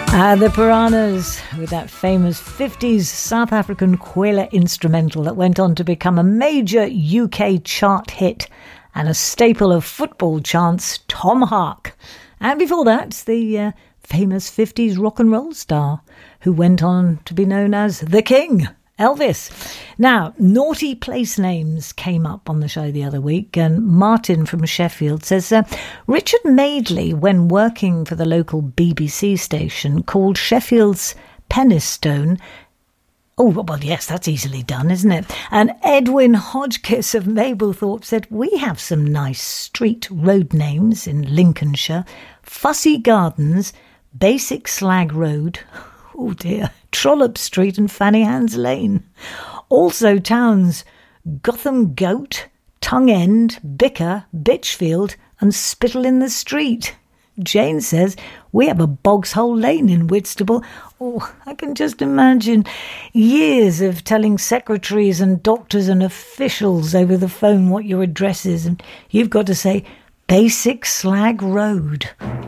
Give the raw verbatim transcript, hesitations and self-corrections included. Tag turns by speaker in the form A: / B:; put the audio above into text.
A: Uh, the Piranhas, with that famous fifties South African Kwela instrumental that went on to become a major U K chart hit and a staple of football chants, Tom Hark. And before that, the uh, famous fifties rock and roll star who went on to be known as The King, Elvis. Now, naughty place names came up on the show the other week, and Martin from Sheffield says, uh, Richard Madeley, when working for the local B B C station, called Sheffield's Penistone. Oh, well, yes, that's easily done, isn't it? And Edwin Hodgkiss of Mablethorpe said, we have some nice street road names in Lincolnshire. Fussy Gardens, Basic Slag Road, oh dear, Trollope Street and Fanny Hands Lane. Also towns Gotham Goat, Tongue End, Bicker, Bitchfield and Spittle in the Street. Jane says, we have a Bogs Hole Lane in Whitstable. Oh, I can just imagine years of telling secretaries and doctors and officials over the phone what your address is, and you've got to say, Basic Slag Road.